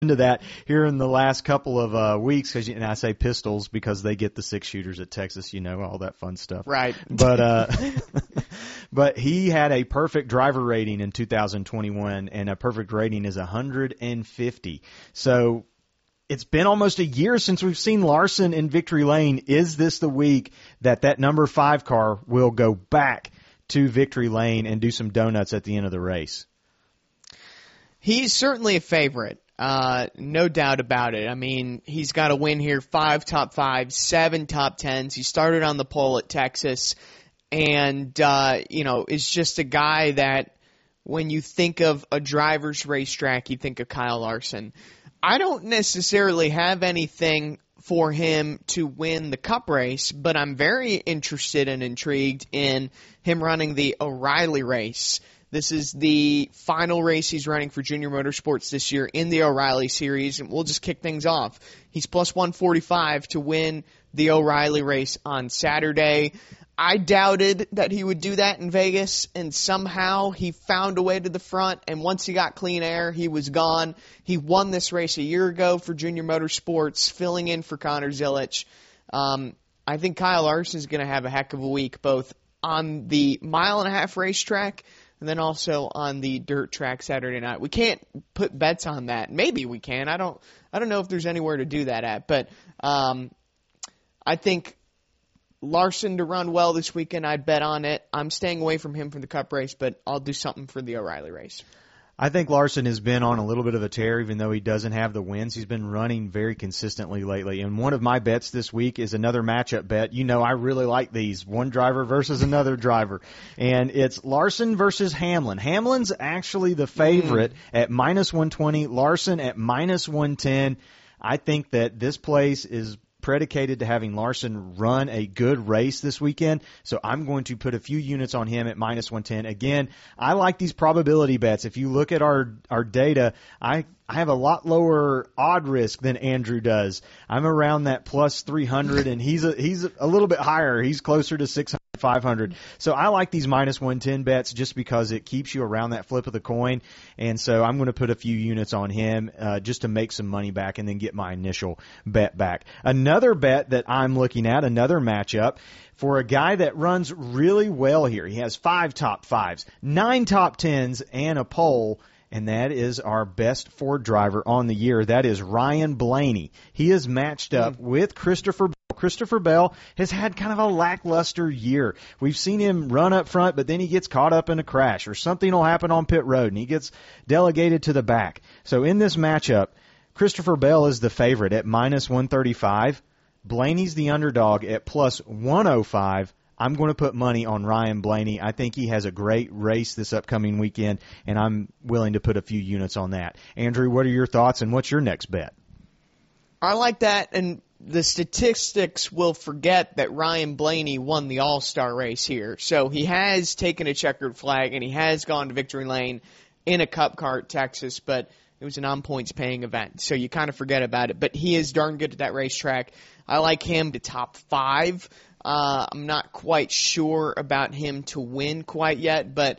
into that here in the last couple of weeks, and I say pistols because they get the 6-shooters at Texas, all that fun stuff. Right. But but he had a perfect driver rating in 2021, and a perfect rating is 150. So it's been almost a year since we've seen Larson in victory lane. Is this the week that number 5 car will go back to victory lane and do some donuts at the end of the race? He's certainly a favorite. No doubt about it. I mean, he's got a win here, 5 top 5s, 7 top 10s. He started on the pole at Texas, and, is just a guy that when you think of a driver's racetrack, you think of Kyle Larson. I don't necessarily have anything for him to win the Cup race, but I'm very interested and intrigued in him running the O'Reilly race. This is the final race he's running for Junior Motorsports this year in the O'Reilly Series, and we'll just kick things off. He's plus 145 to win the O'Reilly race on Saturday. I doubted that he would do that in Vegas, and somehow he found a way to the front, and once he got clean air, he was gone. He won this race a year ago for Junior Motorsports, filling in for Connor Zilisch. I think Kyle Larson is going to have a heck of a week, both on the mile-and-a-half racetrack and then also on the dirt track Saturday night. We can't put bets on that. Maybe we can. I don't know if there's anywhere to do that at, but I think Larson to run well this weekend, I'd bet on it. I'm staying away from him for the Cup race, but I'll do something for the O'Reilly race. I think Larson has been on a little bit of a tear, even though he doesn't have the wins. He's been running very consistently lately. And one of my bets this week is another matchup bet. I really like these, one driver versus another driver. And it's Larson versus Hamlin. Hamlin's actually the favorite at minus 120, Larson at minus 110. I think that this place is predicated to having Larson run a good race this weekend, so I'm going to put a few units on him at minus 110. Again, I like these probability bets. If you look at our data, I have a lot lower odd risk than Andrew does. I'm around that plus 300, and he's a little bit higher. He's closer to 600, 500. So I like these minus 110 bets just because it keeps you around that flip of the coin, and so I'm going to put a few units on him just to make some money back and then get my initial bet back. Another bet that I'm looking at, another matchup, for a guy that runs really well here. He has 5 top 5s, 9 top 10s, and a pole, and that is our best Ford driver on the year. That is Ryan Blaney. He is matched up with Christopher Bell. Christopher Bell has had kind of a lackluster year. We've seen him run up front, but then he gets caught up in a crash, or something will happen on pit road, and he gets delegated to the back. So in this matchup, Christopher Bell is the favorite at minus 135. Blaney's the underdog at plus 105. I'm going to put money on Ryan Blaney. I think he has a great race this upcoming weekend, and I'm willing to put a few units on that. Andrew, what are your thoughts, and what's your next bet? I like that, and the statistics will forget that Ryan Blaney won the All-Star race here. So he has taken a checkered flag, and he has gone to victory lane in a Cup car at Texas, but it was an on-points paying event, so you kind of forget about it. But he is darn good at that racetrack. I like him to top 5. I'm not quite sure about him to win quite yet, but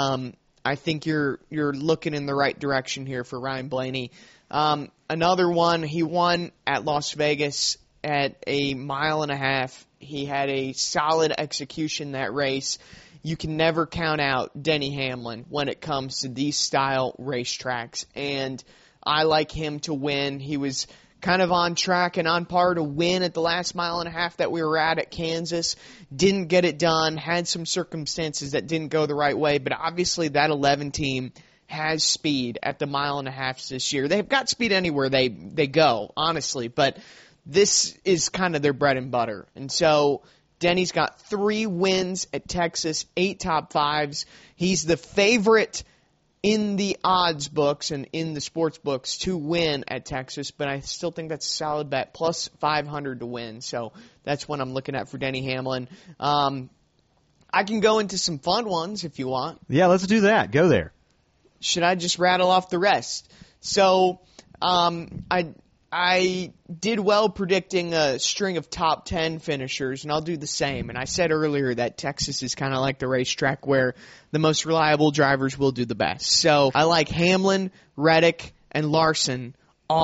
I think you're looking in the right direction here for Ryan Blaney. Another one, he won at Las Vegas at a mile and a half. He had a solid execution that race. You can never count out Denny Hamlin when it comes to these style racetracks, and I like him to win. He was kind of on track and on par to win at the last mile and a half that we were at Kansas. Didn't get it done, had some circumstances that didn't go the right way, but obviously that 11 team has speed at the mile and a half this year. They've got speed anywhere they go, honestly, but this is kind of their bread and butter. And so Denny's got 3 wins at Texas, 8 top 5s. He's the favorite in the odds books and in the sports books to win at Texas, but I still think that's a solid bet, plus 500 to win. So that's what I'm looking at for Denny Hamlin. I can go into some fun ones if you want. Yeah, let's do that. Go there. Should I just rattle off the rest? So I did well predicting a string of top 10 finishers, and I'll do the same. And I said earlier that Texas is kind of like the racetrack where the most reliable drivers will do the best. So I like Hamlin, Reddick, and Larson